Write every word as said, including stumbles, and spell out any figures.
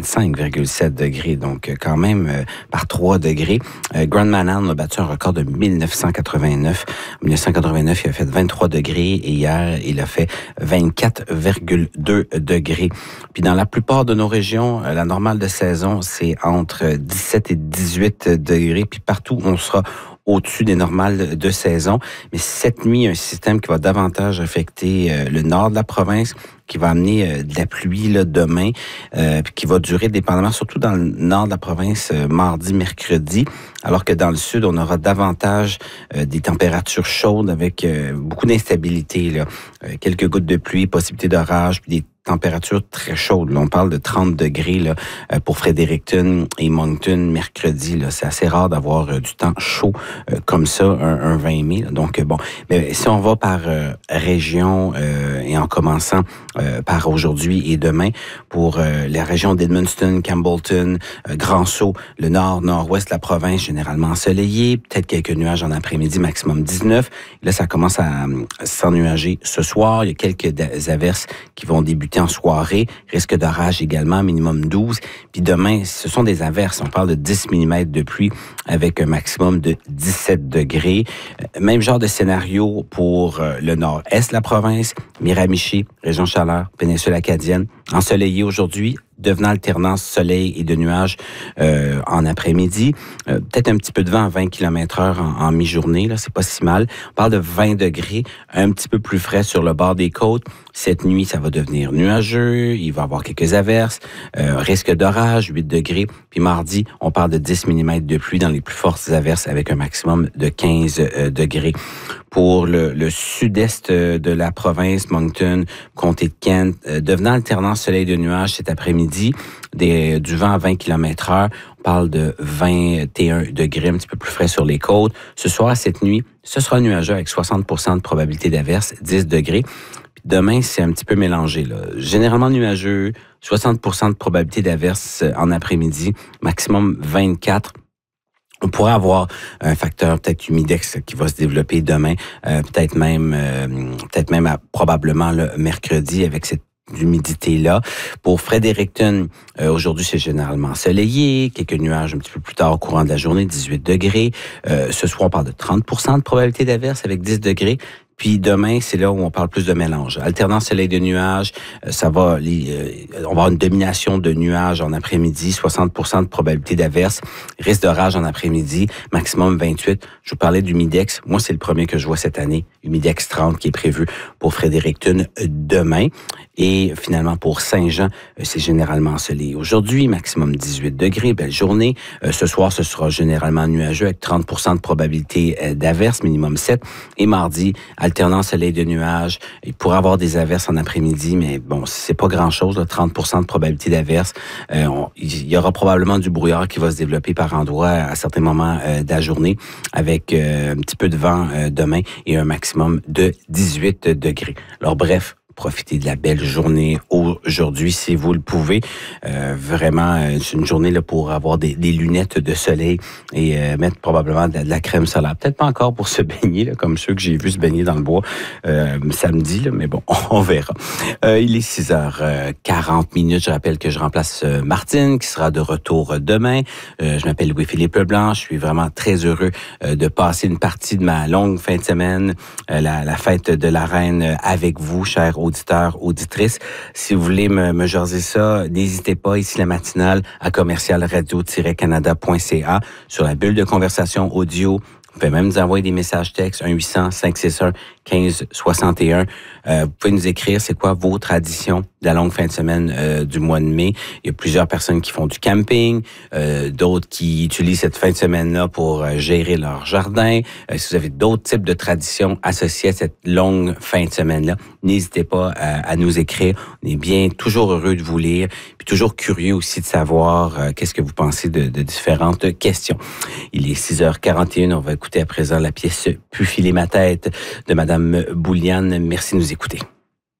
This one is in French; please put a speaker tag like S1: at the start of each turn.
S1: vingt-cinq virgule sept degrés, donc quand même euh, par trois degrés. Euh, Grand Manan a battu un record de mille neuf cent quatre-vingt-neuf. En mille neuf cent quatre-vingt-neuf, il a fait vingt-trois degrés et hier, il a fait vingt-quatre virgule deux degrés. Puis dans la plupart de nos régions, la normale de saison, c'est entre dix-sept et dix-huit degrés. Puis partout, on sera au-dessus des normales de saison. Mais cette nuit, il y a un système qui va davantage affecter euh, le nord de la province, qui va amener euh, de la pluie là, demain, euh, puis qui va durer dépendamment, surtout dans le nord de la province, euh, mardi, mercredi, alors que dans le sud, on aura davantage euh, des températures chaudes avec euh, beaucoup d'instabilité, là. Euh, quelques gouttes de pluie, possibilité d'orage, puis des températures très chaudes. Là, on parle de trente degrés là, pour Fredericton et Moncton mercredi. Là. C'est assez rare d'avoir euh, du temps chaud euh, comme ça, un, un vingt mai. Là. Donc, bon, mais si on va par euh, région euh, et en commençant euh, par aujourd'hui et demain, pour euh, la région d'Edmundston, Campbellton, euh, Grand-Sault, le nord, nord-ouest de la province, généralement ensoleillé, peut-être quelques nuages en après-midi, maximum dix-neuf. Là, ça commence à, à s'ennuager ce soir. Il y a quelques averses qui vont débuter en soirée, risque d'orage également, minimum douze. Puis demain, ce sont des averses. On parle de dix millimètres de pluie avec un maximum de dix-sept degrés. Même genre de scénario pour le nord-est de la province, Miramichi, région chaleur, péninsule acadienne, ensoleillé aujourd'hui, devenant alternance soleil et de nuages euh, en après-midi. Euh, peut-être un petit peu de vent à vingt kilomètres heure en, en mi-journée, là, c'est pas si mal. On parle de vingt degrés, un petit peu plus frais sur le bord des côtes. Cette nuit, ça va devenir nuageux, il va y avoir quelques averses, euh, risque d'orage, huit degrés. Puis mardi, on parle de dix millimètres de pluie dans les plus fortes averses avec un maximum de quinze euh, degrés. Pour le, le sud-est de la province, Moncton, comté de Kent, euh, devenant alternance soleil de nuages cet après-midi, des, du vent à vingt kilomètres heure. On parle de vingt et un degrés, un petit peu plus frais sur les côtes. Ce soir, cette nuit, ce sera nuageux avec soixante pour cent de probabilité d'averse, dix degrés. Puis demain, c'est un petit peu mélangé, là. Généralement nuageux, soixante pour cent de probabilité d'averse en après-midi, maximum vingt-quatre. On pourrait avoir un facteur peut-être humidex qui va se développer demain, euh, peut-être même, euh, peut-être même à, probablement le mercredi avec cette humidité-là. Pour Fredericton, euh, aujourd'hui, c'est généralement ensoleillé, quelques nuages un petit peu plus tard au courant de la journée, dix-huit degrés. Euh, ce soir, on parle de trente pour cent de probabilité d'averse avec dix degrés. Puis demain, c'est là où on parle plus de mélange. Alternance soleil de nuages, ça va, les, euh, on va avoir une domination de nuages en après-midi, soixante pour cent de probabilité d'averse, risque d'orage en après-midi, maximum vingt-huit. Je vous parlais d'humidex. Moi, c'est le premier que je vois cette année, humidex trente qui est prévu pour Fredericton demain. Et finalement, pour Saint-Jean, c'est généralement ensoleillé. Aujourd'hui, maximum dix-huit degrés, belle journée. Euh, ce soir, ce sera généralement nuageux avec trente pour cent de probabilité d'averse, minimum sept. Et mardi, alternance soleil de nuages. Il pourrait avoir des averses en après-midi, mais bon, c'est pas grand-chose, là, trente pour cent de probabilité d'averse. Euh, on, il y aura probablement du brouillard qui va se développer par endroits à certains moments euh, de la journée avec euh, un petit peu de vent euh, demain et un maximum de dix-huit degrés. Alors bref, profitez de la belle journée aujourd'hui si vous le pouvez. Euh, vraiment, c'est une journée là, pour avoir des, des lunettes de soleil et euh, mettre probablement de, de la crème solaire. Peut-être pas encore pour se baigner, là, comme ceux que j'ai vus se baigner dans le bois euh, samedi, là, mais bon, on verra. Euh, il est six heures quarante minutes. Je rappelle que je remplace euh, Martine, qui sera de retour demain. Euh, je m'appelle Louis-Philippe Leblanc. Je suis vraiment très heureux euh, de passer une partie de ma longue fin de semaine, euh, la, la fête de la Reine avec vous, chers auditeurs, auditrices. Si vous voulez me, me jaser ça, n'hésitez pas, ici la matinale, à commercial radio tiret canada point c a sur la bulle de conversation audio. Vous pouvez même nous envoyer des messages textes, un huit cents, cinq six un, quinze soixante et un. Euh, vous pouvez nous écrire, c'est quoi vos traditions de la longue fin de semaine euh, du mois de mai. Il y a plusieurs personnes qui font du camping, euh, d'autres qui utilisent cette fin de semaine-là pour euh, gérer leur jardin. Euh, si vous avez d'autres types de traditions associées à cette longue fin de semaine-là, n'hésitez pas à, à nous écrire. On est bien toujours heureux de vous lire, puis toujours curieux aussi de savoir euh, qu'est-ce que vous pensez de, de différentes questions. Il est six heures quarante et une, on va écouter à présent la pièce « Pu filer ma tête » de Madame Bouliane. Merci de nous écouter.